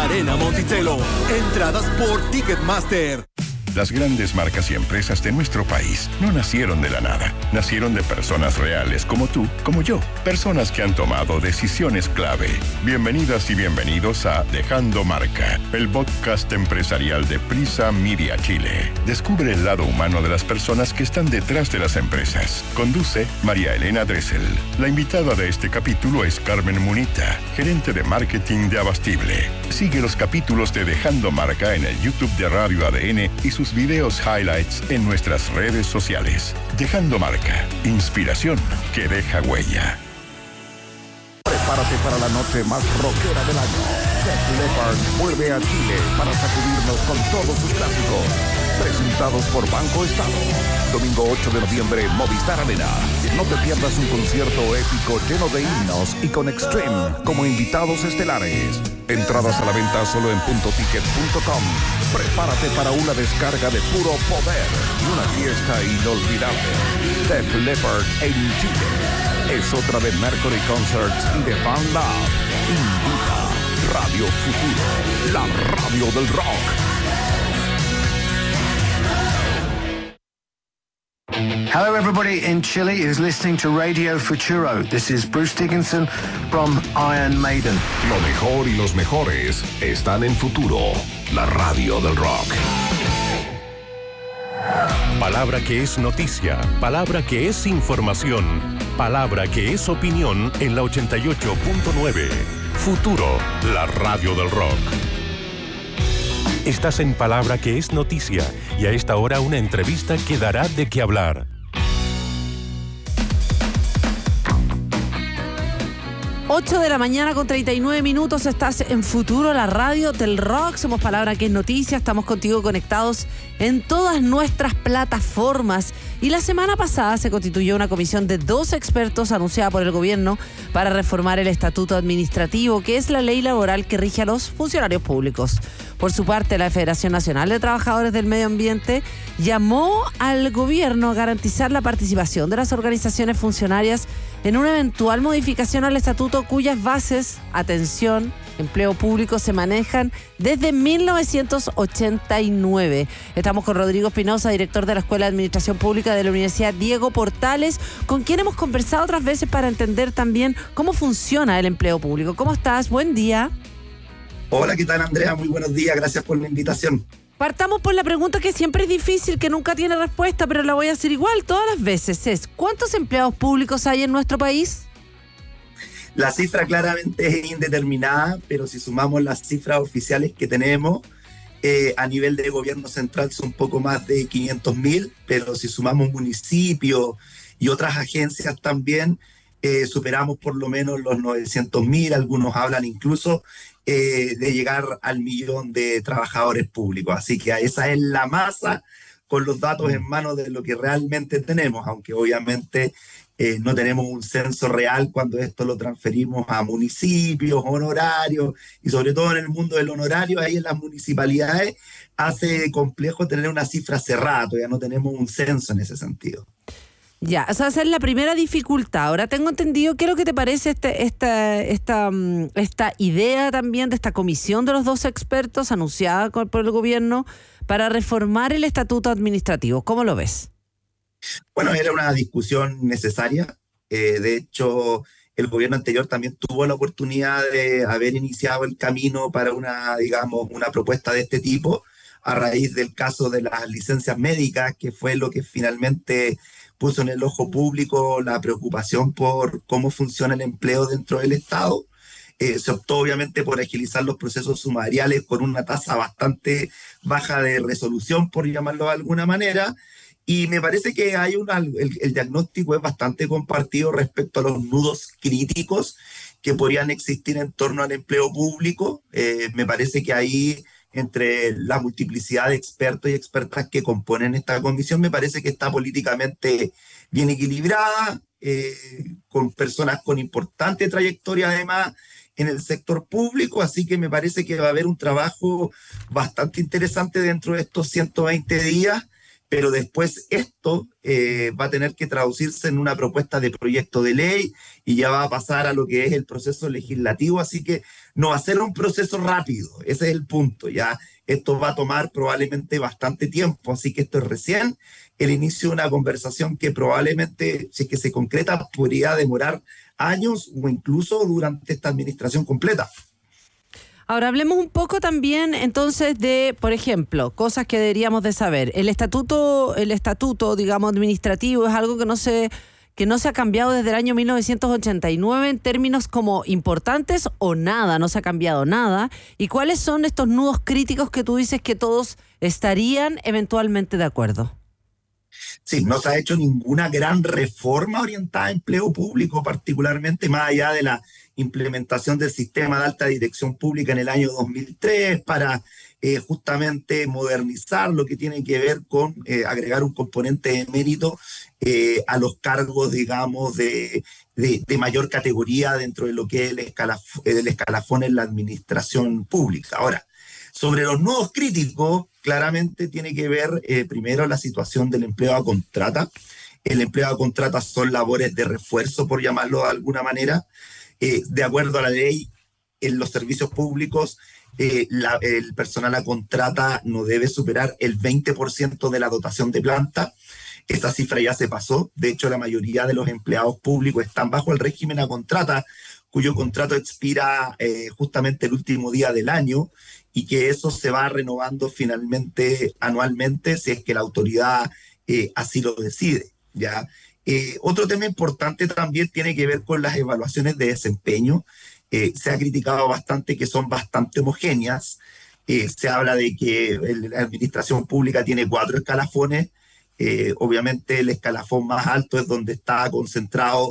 Arena Monticello. Entradas por Ticketmaster. Las grandes marcas y empresas de nuestro país no nacieron de la nada. Nacieron de personas reales como tú, como yo. Personas que han tomado decisiones clave. Bienvenidas y bienvenidos a Dejando Marca, el podcast empresarial de Prisa Media Chile. Descubre el lado humano de las personas que están detrás de las empresas. Conduce María Elena Dressel. La invitada de este capítulo es Carmen Munita, gerente de marketing de Abastible. Sigue los capítulos de Dejando Marca en el YouTube de Radio ADN y sus videos highlights en nuestras redes sociales. Dejando Marca, inspiración que deja huella. Prepárate para la noche más rockera del año. Def Leppard vuelve a Chile para sacudirnos con todos sus clásicos. Presentados por Banco Estado. Domingo 8 de noviembre, Movistar Arena. No te pierdas un concierto épico lleno de himnos y con Extreme como invitados estelares. Entradas a la venta solo en puntoticket.com. Prepárate para una descarga de puro poder y una fiesta inolvidable. Def Leppard en Chile. Es otra de Mercury Concerts y de Fan Lab. Invita Radio Futuro, la radio del rock. Hello, everybody in Chile is listening to Radio Futuro. This is Bruce Dickinson from Iron Maiden. Lo mejor y los mejores están en Futuro, la radio del rock. Palabra que es noticia, palabra que es información, palabra que es opinión en la 88.9. Futuro, la radio del rock. Estás en Palabra que es noticia y a esta hora una entrevista que dará de qué hablar. Ocho de la mañana con 39 minutos, estás en Futuro, la radio del rock. Somos Palabra que es noticia, estamos contigo conectados en todas nuestras plataformas. Y la semana pasada se constituyó una comisión de 2 expertos anunciada por el gobierno para reformar el estatuto administrativo, que es la ley laboral que rige a los funcionarios públicos. Por su parte, la Federación Nacional de Trabajadores del Medio Ambiente llamó al gobierno a garantizar la participación de las organizaciones funcionarias en una eventual modificación al estatuto cuyas bases, atención, empleo público, se manejan desde 1989. Estamos con Rodrigo Espinosa, director de la Escuela de Administración Pública de la Universidad Diego Portales, con quien hemos conversado otras veces para entender también cómo funciona el empleo público. ¿Cómo estás? Buen día. Hola, ¿qué tal, Andrea? Muy buenos días, gracias por la invitación. Partamos por la pregunta que siempre es difícil, que nunca tiene respuesta, pero la voy a hacer igual todas las veces. ¿Cuántos empleados públicos hay en nuestro país? La cifra claramente es indeterminada, pero si sumamos las cifras oficiales que tenemos, a nivel de gobierno central son un poco más de 500.000, pero si sumamos municipios y otras agencias también, superamos por lo menos los 900.000, algunos hablan incluso de llegar al 1.000.000 de trabajadores públicos. Así que esa es la masa con los datos en manos de lo que realmente tenemos, aunque obviamente no tenemos un censo real cuando esto lo transferimos a municipios, honorarios, y sobre todo en el mundo del honorario, ahí en las municipalidades, hace complejo tener una cifra cerrada, todavía no tenemos un censo en ese sentido. Ya, esa es la primera dificultad. Ahora tengo entendido, ¿qué es lo que te parece esta idea también de esta comisión de los 2 expertos anunciada por el gobierno para reformar el estatuto administrativo? ¿Cómo lo ves? Bueno, era una discusión necesaria. De hecho, el gobierno anterior también tuvo la oportunidad de haber iniciado el camino para una propuesta de este tipo a raíz del caso de las licencias médicas, que fue lo que finalmente puso en el ojo público la preocupación por cómo funciona el empleo dentro del Estado. Se optó obviamente por agilizar los procesos sumariales con una tasa bastante baja de resolución, por llamarlo de alguna manera, y me parece que hay el diagnóstico es bastante compartido respecto a los nudos críticos que podrían existir en torno al empleo público. Me parece que ahí, entre la multiplicidad de expertos y expertas que componen esta comisión, me parece que está políticamente bien equilibrada, con personas con importante trayectoria además en el sector público, así que me parece que va a haber un trabajo bastante interesante dentro de estos 120 días pero después esto va a tener que traducirse en una propuesta de proyecto de ley y ya va a pasar a lo que es el proceso legislativo, así que no va a ser un proceso rápido, ese es el punto, ya esto va a tomar probablemente bastante tiempo, así que esto es recién el inicio de una conversación que probablemente, si es que se concreta, podría demorar años o incluso durante esta administración completa. Ahora hablemos un poco también entonces de, por ejemplo, cosas que deberíamos de saber. El estatuto, digamos, administrativo es algo que no se ha cambiado desde el año 1989 en términos como importantes o nada, no se ha cambiado nada. ¿Y cuáles son estos nudos críticos que tú dices que todos estarían eventualmente de acuerdo? Sí, no se ha hecho ninguna gran reforma orientada a empleo público, particularmente más allá de la implementación del sistema de alta dirección pública en el año 2003 para justamente modernizar lo que tiene que ver con agregar un componente de mérito a los cargos, digamos, de mayor categoría dentro de lo que es el escalafón en la administración pública. Ahora, sobre los nudos críticos, claramente tiene que ver primero la situación del empleo a contrata. El empleo a contrata son labores de refuerzo, por llamarlo de alguna manera. De acuerdo a la ley, en los servicios públicos, el personal a contrata no debe superar el 20% de la dotación de planta. Esa cifra ya se pasó. De hecho, la mayoría de los empleados públicos están bajo el régimen a contrata, cuyo contrato expira justamente el último día del año, y que eso se va renovando finalmente anualmente si es que la autoridad así lo decide, ¿ya? Otro tema importante también tiene que ver con las evaluaciones de desempeño. Se ha criticado bastante que son bastante homogéneas. Se habla de que la administración pública tiene 4 escalafones. Obviamente el escalafón más alto es donde está concentrado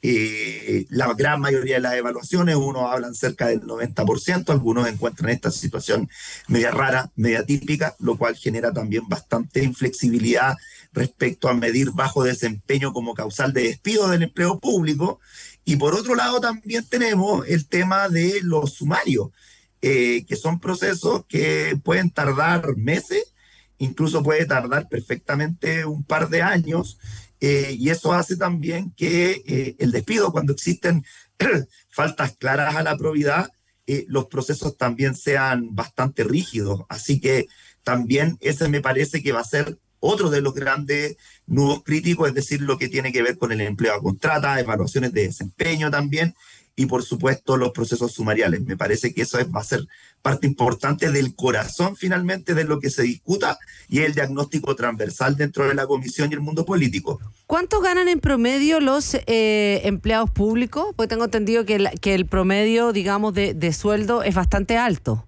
la gran mayoría de las evaluaciones. Unos hablan cerca del 90%, algunos encuentran esta situación media rara, media típica, lo cual genera también bastante inflexibilidad respecto a medir bajo desempeño como causal de despido del empleo público. Y por otro lado también tenemos el tema de los sumarios, que son procesos que pueden tardar meses, incluso puede tardar perfectamente un par de años, y eso hace también que el despido, cuando existen faltas claras a la probidad, los procesos también sean bastante rígidos. Así que también ese me parece que va a ser otro de los grandes nudos críticos, es decir, lo que tiene que ver con el empleo a contrata, evaluaciones de desempeño también, y por supuesto los procesos sumariales. Me parece que eso va a ser parte importante del corazón finalmente de lo que se discuta, y el diagnóstico transversal dentro de la comisión y el mundo político. ¿Cuánto ganan en promedio los empleados públicos? Pues tengo entendido que el promedio, digamos, de sueldo es bastante alto.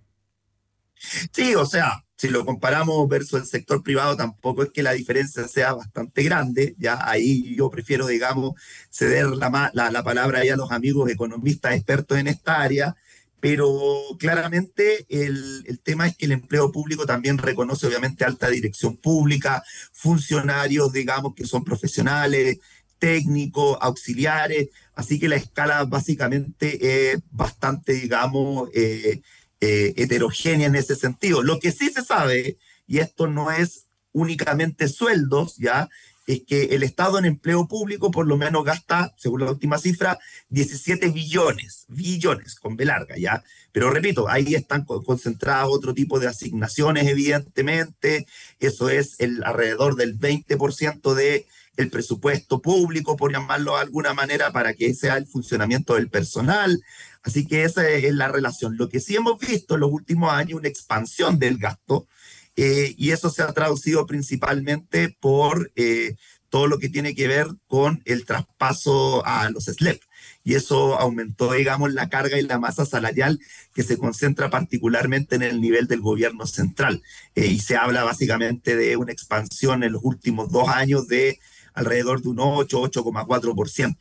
Sí, o sea, si lo comparamos versus el sector privado, tampoco es que la diferencia sea bastante grande. Ya ahí yo prefiero, digamos, ceder la palabra ahí a los amigos economistas expertos en esta área, pero claramente el tema es que el empleo público también reconoce obviamente alta dirección pública, funcionarios, digamos, que son profesionales, técnicos, auxiliares, así que la escala básicamente es bastante, digamos, heterogénea en ese sentido. Lo que sí se sabe, y esto no es únicamente sueldos, ya, es que el Estado en empleo público por lo menos gasta, según la última cifra, 17 billones con B larga, ya. Pero repito, ahí están concentradas otro tipo de asignaciones, evidentemente. Eso es alrededor del 20% del presupuesto público, por llamarlo de alguna manera, para que sea el funcionamiento del personal. Así que esa es la relación. Lo que sí hemos visto en los últimos años, una expansión del gasto, y eso se ha traducido principalmente por todo lo que tiene que ver con el traspaso a los SLEP. Y eso aumentó, digamos, la carga y la masa salarial que se concentra particularmente en el nivel del gobierno central. Y se habla básicamente de una expansión en los últimos 2 años de alrededor de un 8,4%.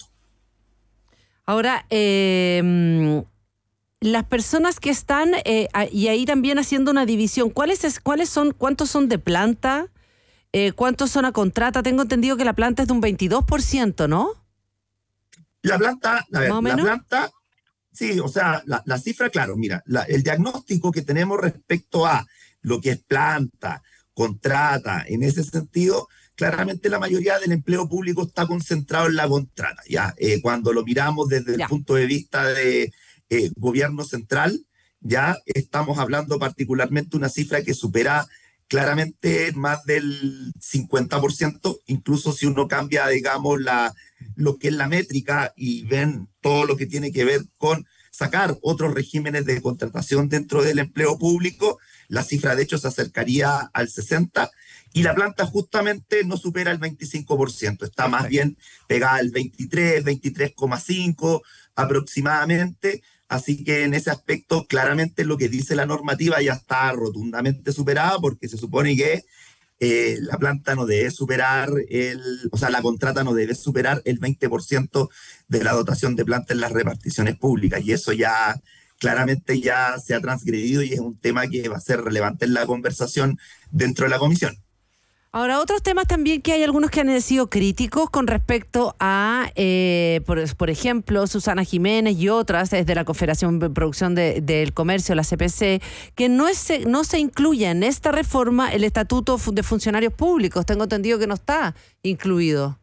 Ahora, las personas que están, y ahí también haciendo una división, ¿cuántos son de planta? ¿Cuántos son a contrata? Tengo entendido que la planta es de un 22%, ¿no? La planta, sí, o sea, la cifra, claro, mira, el diagnóstico que tenemos respecto a lo que es planta, contrata. En ese sentido, claramente la mayoría del empleo público está concentrado en la contrata. ¿Ya? Cuando lo miramos desde el punto de vista de gobierno central, ya estamos hablando particularmente de una cifra que supera claramente más del 50%, incluso si uno cambia, digamos, lo que es la métrica y ven todo lo que tiene que ver con sacar otros regímenes de contratación dentro del empleo público, la cifra de hecho se acercaría al 60%, y la planta justamente no supera el 25%, está más bien pegada al 23, 23,5 aproximadamente. Así que en ese aspecto, claramente lo que dice la normativa ya está rotundamente superada, porque se supone que la planta no debe superar, la contrata no debe superar el 20% de la dotación de planta en las reparticiones públicas. Y eso ya claramente ya se ha transgredido y es un tema que va a ser relevante en la conversación dentro de la comisión. Ahora, otros temas también que hay algunos que han sido críticos con respecto a, por ejemplo, Susana Jiménez y otras desde la Confederación de Producción del Comercio, la CPC, que no se incluye en esta reforma el Estatuto de Funcionarios Públicos. Tengo entendido que no está incluido.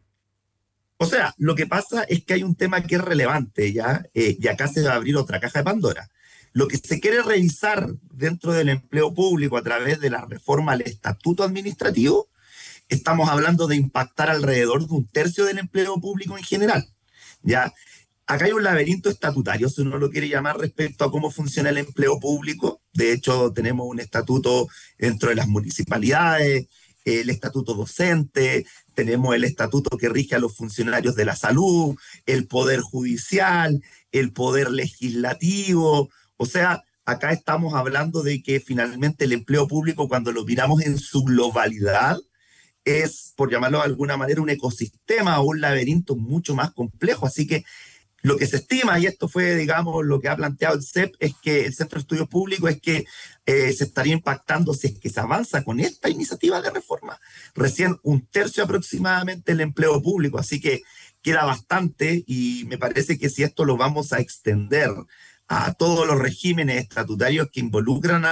O sea, lo que pasa es que hay un tema que es relevante, ¿ya? Y acá se va a abrir otra caja de Pandora. Lo que se quiere revisar dentro del empleo público a través de la reforma al Estatuto Administrativo, estamos hablando de impactar alrededor de un tercio del empleo público en general. ¿Ya? Acá hay un laberinto estatutario, si uno lo quiere llamar, respecto a cómo funciona el empleo público. De hecho, tenemos un estatuto dentro de las municipalidades, el estatuto docente, tenemos el estatuto que rige a los funcionarios de la salud, el poder judicial, el poder legislativo. O sea, acá estamos hablando de que finalmente el empleo público, cuando lo miramos en su globalidad, es, por llamarlo de alguna manera, un ecosistema o un laberinto mucho más complejo. Así que lo que se estima, y esto fue, digamos, lo que ha planteado el CEP, es que el Centro de Estudios Públicos es que se estaría impactando, si es que se avanza con esta iniciativa de reforma, recién un tercio aproximadamente del empleo público. Así que queda bastante, y me parece que si esto lo vamos a extender a todos los regímenes estatutarios que involucran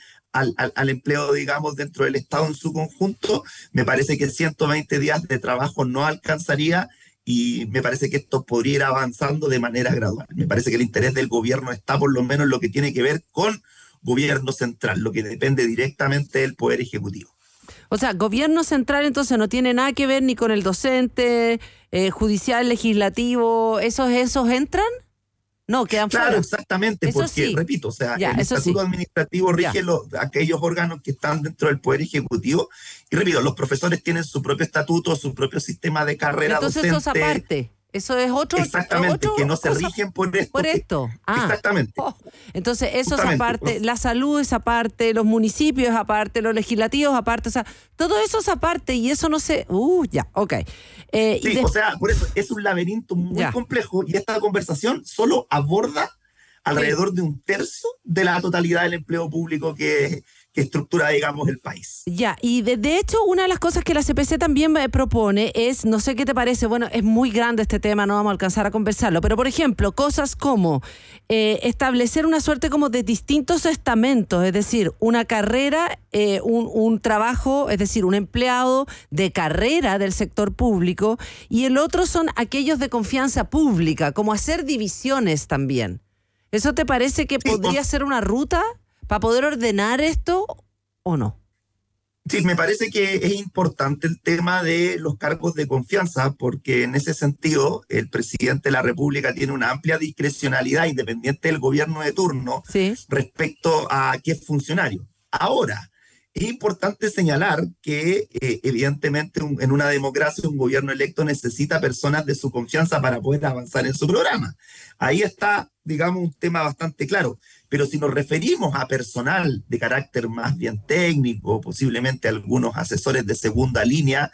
al empleo, digamos, dentro del Estado en su conjunto, me parece que 120 días de trabajo no alcanzaría, y me parece que esto podría ir avanzando de manera gradual. Me parece que el interés del gobierno está por lo menos en lo que tiene que ver con gobierno central, lo que depende directamente del Poder Ejecutivo. O sea, gobierno central entonces no tiene nada que ver ni con el docente, judicial, legislativo, ¿esos entran? No, quedan fuera. Claro, exactamente, eso porque, sí. repito, o sea, Ya, el estatuto administrativo rige aquellos órganos que están dentro del Poder Ejecutivo, y repito, los profesores tienen su propio estatuto, su propio sistema de carrera entonces docente. Entonces eso es aparte. Eso es otro. Exactamente, que no se rigen por esto. Por esto. Exactamente. Entonces, eso justamente, es aparte, la salud es aparte, los municipios es aparte, los legislativos aparte, o sea, todo eso es aparte y eso no se. Ya, ok. Sí, o sea, por eso es un laberinto muy complejo, y esta conversación solo aborda alrededor de un tercio de la totalidad del empleo público que estructura, digamos, el país. Ya, y de hecho, una de las cosas que la CPC también propone es, no sé qué te parece, bueno, es muy grande este tema, no vamos a alcanzar a conversarlo, pero por ejemplo, cosas como establecer una suerte como de distintos estamentos, es decir, una carrera, un trabajo, es decir, un empleado de carrera del sector público, y el otro son aquellos de confianza pública, como hacer divisiones también. ¿Eso te parece que podría ser una ruta para poder ordenar esto o no? Sí, me parece que es importante el tema de los cargos de confianza, porque en ese sentido el presidente de la República tiene una amplia discrecionalidad independiente del gobierno de turno respecto a qué es funcionario. Ahora, es importante señalar que evidentemente en una democracia un gobierno electo necesita personas de su confianza para poder avanzar en su programa. Ahí está, digamos, un tema bastante claro. Pero si nos referimos a personal de carácter más bien técnico, posiblemente algunos asesores de segunda línea,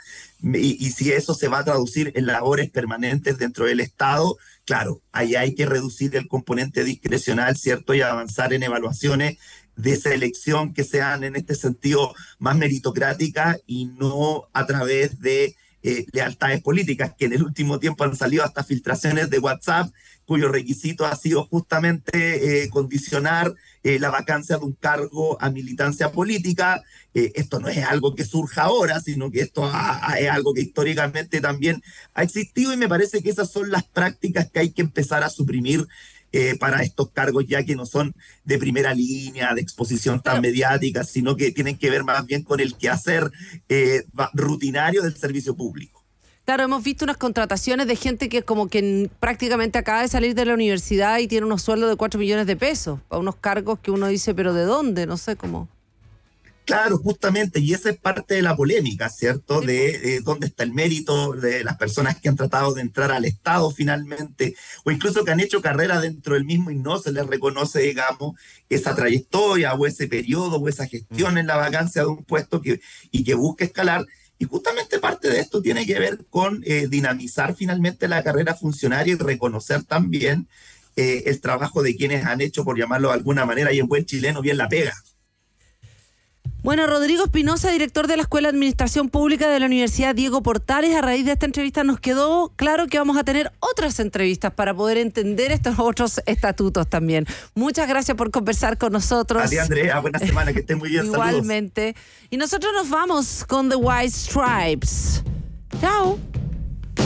y si eso se va a traducir en labores permanentes dentro del Estado, claro, ahí hay que reducir el componente discrecional, ¿cierto? Y avanzar en evaluaciones de selección que sean en este sentido más meritocráticas y no a través de lealtades políticas, que en el último tiempo han salido hasta filtraciones de WhatsApp, cuyo requisito ha sido justamente condicionar la vacancia de un cargo a militancia política. Esto no es algo que surja ahora, sino que esto es algo que históricamente también ha existido, y me parece que esas son las prácticas que hay que empezar a suprimir para estos cargos, ya que no son de primera línea, de exposición tan mediática, sino que tienen que ver más bien con el quehacer rutinario del servicio público. Claro, hemos visto unas contrataciones de gente que como que prácticamente acaba de salir de la universidad y tiene unos sueldos de 4 millones de pesos, para unos cargos que uno dice, pero ¿de dónde? No sé cómo. Claro, justamente, y esa es parte de la polémica, ¿cierto? De dónde está el mérito de las personas que han tratado de entrar al Estado finalmente, o incluso que han hecho carrera dentro del mismo y no se les reconoce, digamos, esa trayectoria o ese periodo o esa gestión en la vacancia de un puesto y que busca escalar. Y justamente parte de esto tiene que ver con dinamizar finalmente la carrera funcionaria y reconocer también el trabajo de quienes han hecho, por llamarlo de alguna manera, y en buen chileno, bien la pega. Bueno, Rodrigo Espinosa, director de la Escuela de Administración Pública de la Universidad Diego Portales, a raíz de esta entrevista nos quedó claro que vamos a tener otras entrevistas para poder entender estos otros estatutos también. Muchas gracias por conversar con nosotros. A ti, Andrea, buena semana, que estés muy bien. Igualmente. Saludos. Y nosotros nos vamos con The White Stripes. Chao.